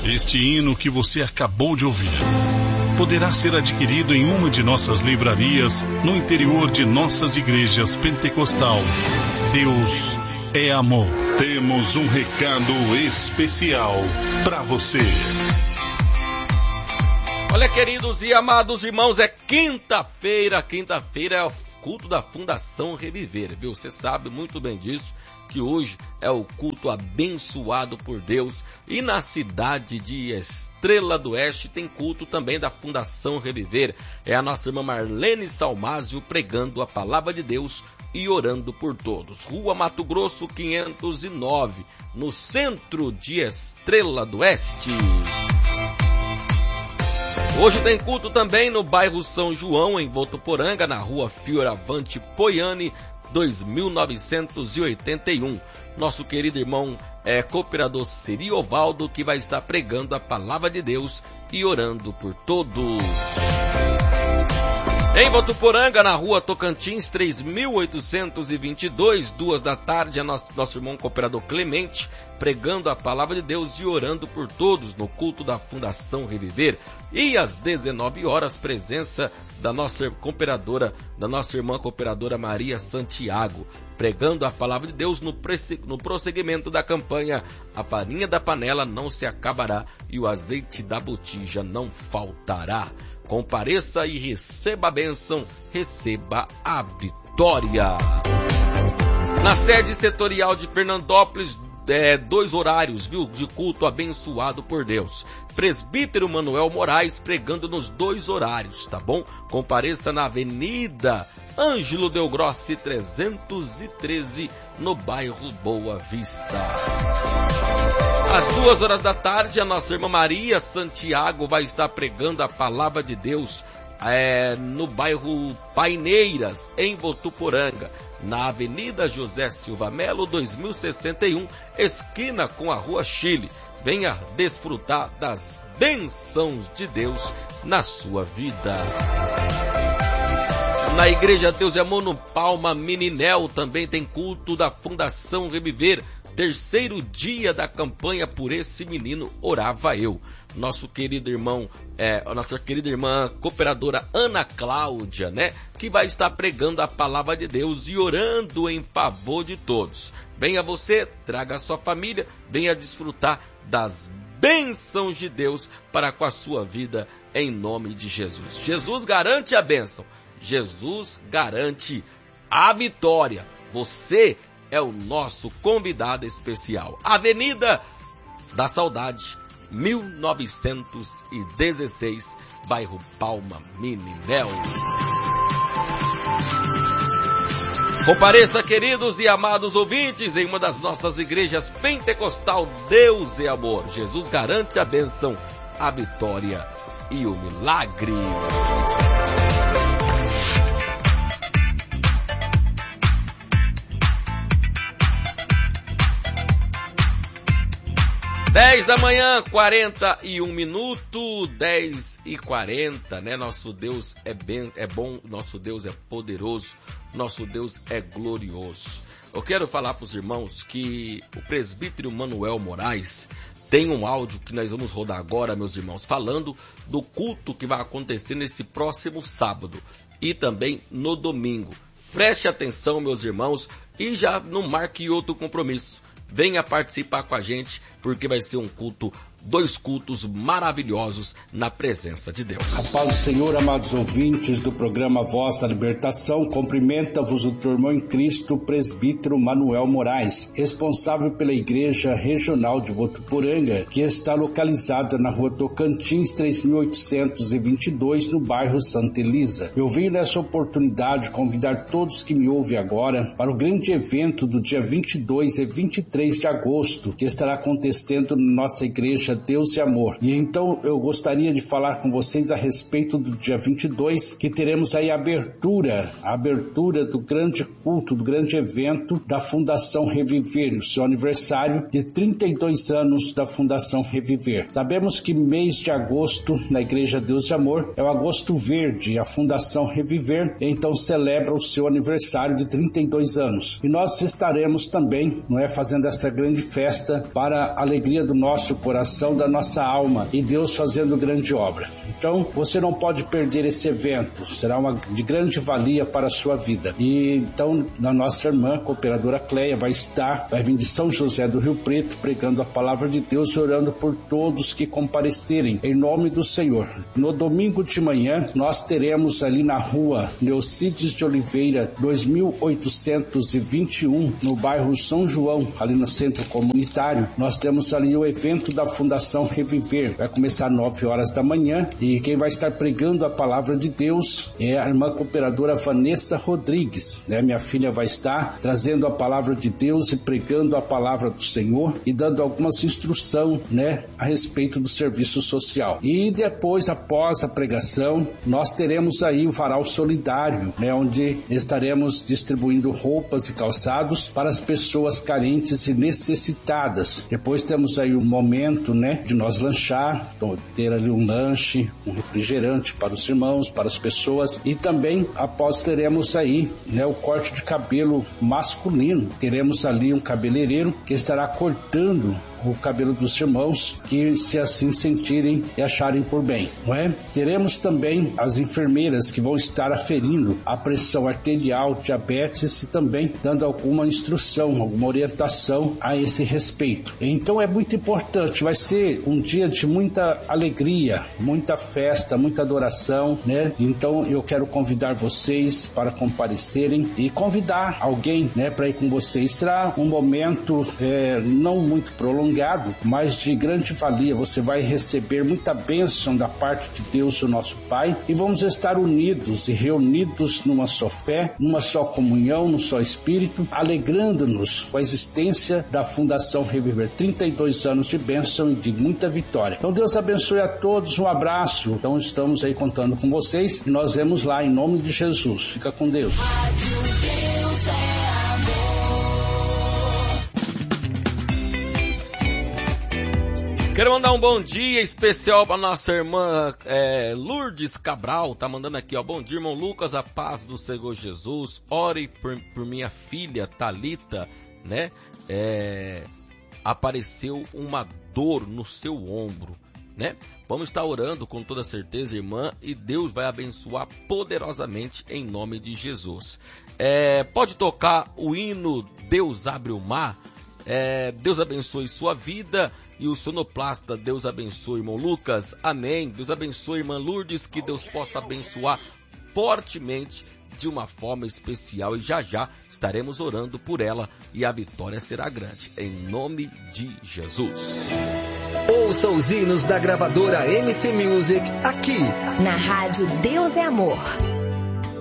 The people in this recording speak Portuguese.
Este hino que você acabou de ouvir poderá ser adquirido em uma de nossas livrarias no interior de nossas igrejas pentecostal. Deus é amor. Temos um recado especial para você. Olha, queridos e amados irmãos, é quinta-feira. Quinta-feira é o culto da Fundação Reviver, viu? Você sabe muito bem disso, que hoje é o culto abençoado por Deus. E na cidade de Estrela do Oeste tem culto também da Fundação Reviver. É a nossa irmã Marlene Salmásio pregando a palavra de Deus e orando por todos. Rua Mato Grosso 509, no centro de Estrela do Oeste. Hoje tem culto também no bairro São João, em Votuporanga, na rua Fioravante Poiani, 2981. Nosso querido irmão cooperador Seriovaldo, que vai estar pregando a palavra de Deus e orando por todos. Em Votuporanga, na rua Tocantins, 3822, 2 da tarde, é nosso irmão cooperador Clemente, pregando a palavra de Deus e orando por todos no culto da Fundação Reviver. E às 19 horas, presença da nossa irmã cooperadora Maria Santiago, pregando a palavra de Deus no prosseguimento da campanha. A farinha da panela não se acabará e o azeite da botija não faltará. Compareça e receba a bênção, receba a vitória. Na sede setorial de Fernandópolis, 2 horários, viu, de culto abençoado por Deus. Presbítero Manuel Moraes pregando nos 2 horários, tá bom? Compareça na Avenida Ângelo Del Grossi 313, no bairro Boa Vista. Às 2 horas da tarde, a nossa irmã Maria Santiago vai estar pregando a palavra de Deus no bairro Paineiras, em Votuporanga, na Avenida José Silva Melo, 2061, esquina com a Rua Chile. Venha desfrutar das bênçãos de Deus na sua vida. Na Igreja Deus é Amor, no Palma Meninel, também tem culto da Fundação Reviver. 3º dia da campanha Por Esse Menino Orava Eu. Nosso querido irmão, nossa querida irmã cooperadora Ana Cláudia, né? Que vai estar pregando a palavra de Deus e orando em favor de todos. Venha você, traga a sua família, venha desfrutar das bênçãos de Deus para com a sua vida, em nome de Jesus. Jesus garante a bênção. Jesus garante a vitória. Você é o nosso convidado especial. Avenida da Saudade, 1916, bairro Palma Meninel. Compareça, queridos e amados ouvintes, em uma das nossas igrejas pentecostal. Deus é amor. Jesus garante a bênção, a vitória e o milagre. Dez da manhã, 41 minutos, 10h40, né? Nosso Deus é bom, nosso Deus é poderoso, nosso Deus é glorioso. Eu quero falar para os irmãos que o presbítero Manuel Moraes tem um áudio que nós vamos rodar agora, meus irmãos, falando do culto que vai acontecer nesse próximo sábado e também no domingo. Preste atenção, meus irmãos, e já não marque outro compromisso. Venha participar com a gente, porque vai ser 2 cultos maravilhosos na presença de Deus. A paz do Senhor, amados ouvintes do programa Voz da Libertação, cumprimenta-vos o teu irmão em Cristo, presbítero Manuel Moraes, responsável pela Igreja Regional de Votuporanga, que está localizada na rua Tocantins, 3822, no bairro Santa Elisa. Eu venho nessa oportunidade convidar todos que me ouvem agora para o grande evento do dia 22 e 23 de agosto, que estará acontecendo na nossa igreja Deus e Amor. E então eu gostaria de falar com vocês a respeito do dia 22, que teremos aí a abertura do grande culto, do grande evento da Fundação Reviver, o seu aniversário de 32 anos da Fundação Reviver. Sabemos que mês de agosto na Igreja Deus e Amor é o agosto verde, a Fundação Reviver então celebra o seu aniversário de 32 anos. E nós estaremos também, fazendo essa grande festa para a alegria do nosso coração, salvação da nossa alma e Deus fazendo grande obra. Então, você não pode perder esse evento, será de grande valia para a sua vida. E então, a nossa irmã, cooperadora Cleia, vai vir de São José do Rio Preto, pregando a palavra de Deus, orando por todos que comparecerem, em nome do Senhor. No domingo de manhã, nós teremos ali na rua Neucides de Oliveira, 2821, no bairro São João, ali no centro comunitário, nós temos ali o evento da Fundação Reviver. Vai começar às 9 horas da manhã e quem vai estar pregando a palavra de Deus é a irmã cooperadora Vanessa Rodrigues, né? Minha filha vai estar trazendo a palavra de Deus e pregando a palavra do Senhor e dando algumas instruções, né, a respeito do serviço social. E depois, após a pregação, nós teremos aí o varal solidário, né, onde estaremos distribuindo roupas e calçados para as pessoas carentes e necessitadas. Depois temos aí um momento, né, de nós lanchar, ter ali um lanche, um refrigerante para os irmãos, para as pessoas, e também após teremos aí, né, o corte de cabelo masculino. Teremos ali um cabeleireiro que estará cortando o cabelo dos irmãos que se assim sentirem e acharem por bem, não é? Teremos também as enfermeiras que vão estar aferindo a pressão arterial, diabetes e também dando alguma instrução, alguma orientação a esse respeito. Então é muito importante, vai ser um dia de muita alegria, muita festa, muita adoração, né? Então eu quero convidar vocês para comparecerem e convidar alguém, né, para ir com vocês. Será um momento não muito prolongado, mas de grande valia. Você vai receber muita bênção da parte de Deus, o nosso Pai, e vamos estar unidos e reunidos numa só fé, numa só comunhão, num só Espírito, alegrando-nos com a existência da Fundação Reviver. 32 anos de bênção e de muita vitória. Então Deus abençoe a todos, um abraço. Então estamos aí contando com vocês e nós vemos lá em nome de Jesus. Fica com Deus. Quero mandar um bom dia especial para nossa irmã Lourdes Cabral, tá mandando aqui, ó. Bom dia, irmão Lucas, a paz do Senhor Jesus. Ore por minha filha Thalita, né? Apareceu uma dor no seu ombro, né? Vamos estar orando com toda certeza, irmã, e Deus vai abençoar poderosamente em nome de Jesus. Pode tocar o hino Deus Abre o Mar? Deus abençoe sua vida. E o sonoplasta, Deus abençoe, irmão Lucas, amém. Deus abençoe, irmã Lourdes, que Deus possa abençoar fortemente, de uma forma especial, e já estaremos orando por ela e a vitória será grande, em nome de Jesus. Ouça os hinos da gravadora MC Music aqui na Rádio Deus é Amor.